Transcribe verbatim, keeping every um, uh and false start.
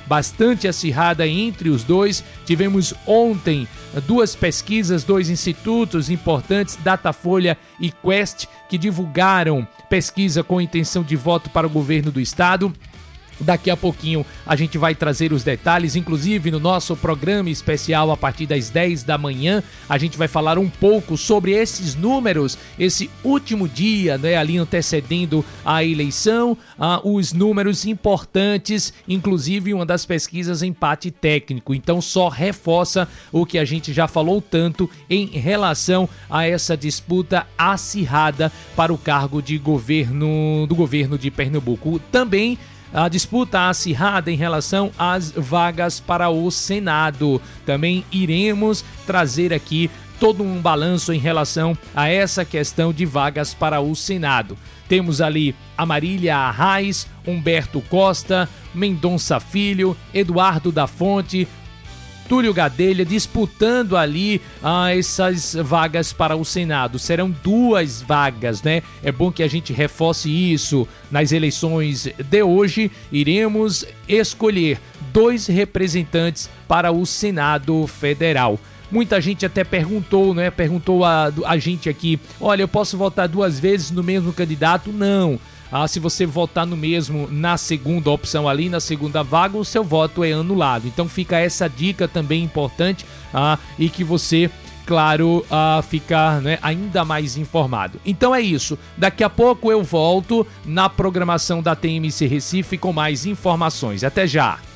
bastante acirrada entre os dois. Tivemos ontem duas pesquisas, dois institutos importantes, Datafolha e Quest, que divulgaram pesquisa com intenção de voto para o governo do estado. Daqui a pouquinho a gente vai trazer os detalhes, inclusive no nosso programa especial a partir das dez da manhã, a gente vai falar um pouco sobre esses números, esse último dia, né, ali antecedendo a eleição, ah, os números importantes, inclusive uma das pesquisas empate técnico, então só reforça o que a gente já falou tanto em relação a essa disputa acirrada para o cargo de governo do governo de Pernambuco. Também a disputa acirrada em relação às vagas para o Senado. Também iremos trazer aqui todo um balanço em relação a essa questão de vagas para o Senado. Temos ali Amarília Arraes, Humberto Costa, Mendonça Filho, Eduardo da Fonte, Túlio Gadelha disputando ali ah, essas vagas para o Senado. Serão duas vagas, né? É bom que a gente reforce isso. Nas eleições de hoje, iremos escolher dois representantes para o Senado Federal. Muita gente até perguntou, né? Perguntou a, a gente aqui, olha, eu posso votar duas vezes no mesmo candidato? Não. Ah, se você votar no mesmo na segunda opção ali, na segunda vaga, o seu voto é anulado. Então fica essa dica também importante ah, e que você, claro, ah, ficar né, ainda mais informado. Então é isso. Daqui a pouco eu volto na programação da T M C Recife com mais informações. Até já!